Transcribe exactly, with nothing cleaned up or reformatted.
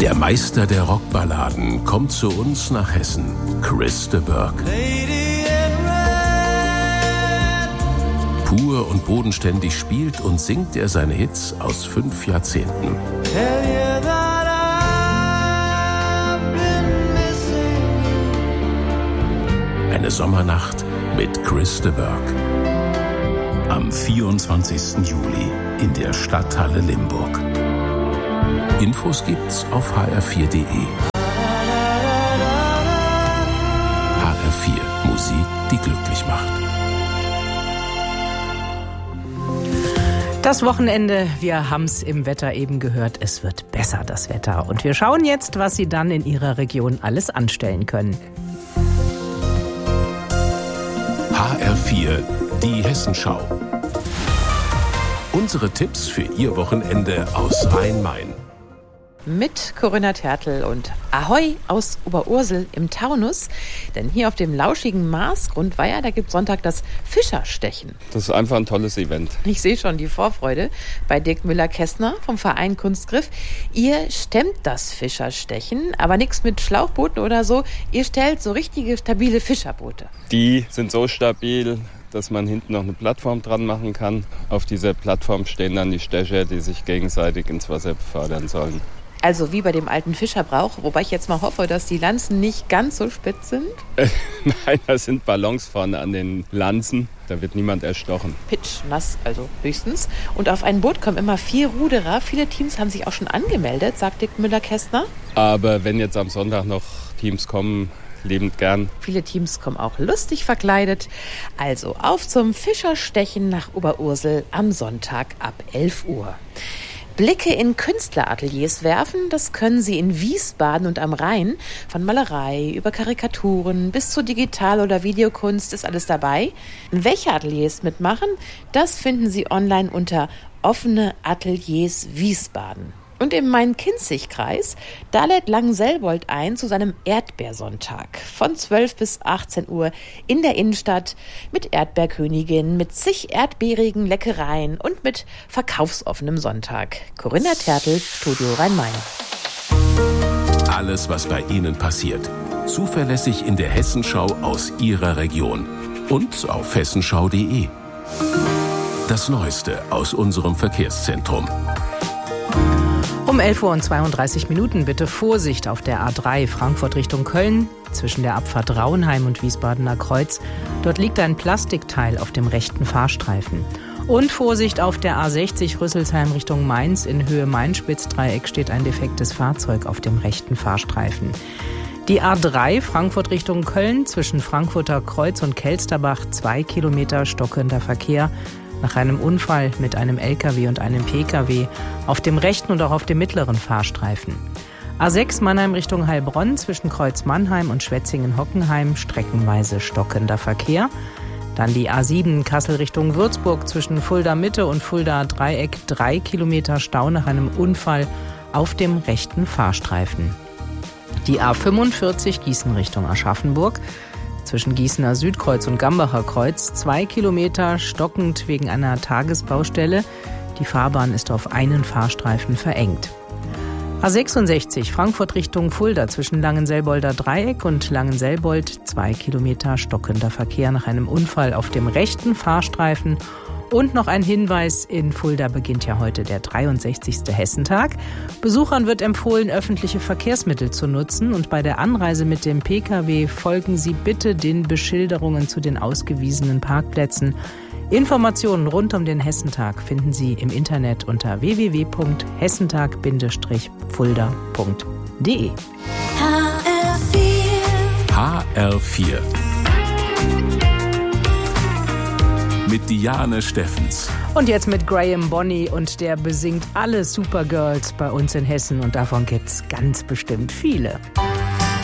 Der Meister der Rockballaden kommt zu uns nach Hessen, Chris de Burgh. Pur und bodenständig spielt und singt er seine Hits aus fünf Jahrzehnten. Eine Sommernacht mit Chris de Burgh. Am vierundzwanzigsten Juli in der Stadthalle Limburg. Infos gibt's auf h r vier punkt d e. H R vier, Musik, die glücklich macht. Das Wochenende, wir haben's im Wetter eben gehört, es wird besser, das Wetter. Und wir schauen jetzt, was Sie dann in Ihrer Region alles anstellen können. H R vier, die Hessenschau. Unsere Tipps für Ihr Wochenende aus Rhein-Main. Mit Corinna Tertl und Ahoi aus Oberursel im Taunus. Denn hier auf dem lauschigen Marsgrundweiher, da gibt Sonntag das Fischerstechen. Das ist einfach ein tolles Event. Ich sehe schon die Vorfreude bei Dirk Müller-Kästner vom Verein Kunstgriff. Ihr stemmt das Fischerstechen, aber nichts mit Schlauchbooten oder so. Ihr stellt so richtige, stabile Fischerboote. Die sind so stabil, dass man hinten noch eine Plattform dran machen kann. Auf dieser Plattform stehen dann die Stecher, die sich gegenseitig ins Wasser befördern sollen. Also wie bei dem alten Fischerbrauch, wobei ich jetzt mal hoffe, dass die Lanzen nicht ganz so spitz sind. Nein, da sind Ballons vorne an den Lanzen. Da wird niemand erstochen. Pitschnass, also höchstens. Und auf ein Boot kommen immer vier Ruderer. Viele Teams haben sich auch schon angemeldet, sagt Dirk Müller-Kästner. Aber wenn jetzt am Sonntag noch Teams kommen, lebend gern. Viele Teams kommen auch lustig verkleidet. Also auf zum Fischerstechen nach Oberursel am Sonntag ab elf Uhr. Blicke in Künstlerateliers werfen, das können Sie in Wiesbaden und am Rhein. Von Malerei über Karikaturen bis zu Digital- oder Videokunst ist alles dabei. Welche Ateliers mitmachen, das finden Sie online unter Offene Ateliers Wiesbaden. Und im Main-Kinzig-Kreis, da lädt Langenselbold ein zu seinem Erdbeersonntag. Von zwölf bis achtzehn Uhr in der Innenstadt mit Erdbeerkönigin, mit zig erdbeerigen Leckereien und mit verkaufsoffenem Sonntag. Corinna Tertl, Studio Rhein-Main. Alles, was bei Ihnen passiert. Zuverlässig in der Hessenschau aus Ihrer Region. Und auf hessenschau punkt de. Das Neueste aus unserem Verkehrszentrum. Um elf Uhr und zweiunddreißig Minuten bitte Vorsicht auf der A drei Frankfurt Richtung Köln zwischen der Abfahrt Rauenheim und Wiesbadener Kreuz. Dort liegt ein Plastikteil auf dem rechten Fahrstreifen. Und Vorsicht auf der A sechzig Rüsselsheim Richtung Mainz. In Höhe Main-Spitzdreieck steht ein defektes Fahrzeug auf dem rechten Fahrstreifen. Die A drei Frankfurt Richtung Köln zwischen Frankfurter Kreuz und Kelsterbach zwei Kilometer stockender Verkehr. Nach einem Unfall mit einem L K W und einem P K W auf dem rechten und auch auf dem mittleren Fahrstreifen. A sechs Mannheim Richtung Heilbronn zwischen Kreuz Mannheim und Schwetzingen-Hockenheim streckenweise stockender Verkehr. Dann die A sieben Kassel Richtung Würzburg zwischen Fulda Mitte und Fulda Dreieck drei Kilometer Stau nach einem Unfall auf dem rechten Fahrstreifen. Die A fünfundvierzig Gießen Richtung Aschaffenburg zwischen Gießener Südkreuz und Gambacher Kreuz zwei Kilometer stockend wegen einer Tagesbaustelle. Die Fahrbahn ist auf einen Fahrstreifen verengt. A sechsundsechzig Frankfurt Richtung Fulda zwischen Langenselbolder Dreieck und Langenselbold zwei Kilometer stockender Verkehr nach einem Unfall auf dem rechten Fahrstreifen. Und noch ein Hinweis, in Fulda beginnt ja heute der dreiundsechzigste Hessentag. Besuchern wird empfohlen, öffentliche Verkehrsmittel zu nutzen und bei der Anreise mit dem P K W folgen Sie bitte den Beschilderungen zu den ausgewiesenen Parkplätzen. Informationen rund um den Hessentag finden Sie im Internet unter w w w punkt hessentag fulda punkt de. H R vier. H R vier. Mit Diane Steffens. Und jetzt mit Graham Bonney und der besingt alle Supergirls bei uns in Hessen und davon gibt's ganz bestimmt viele.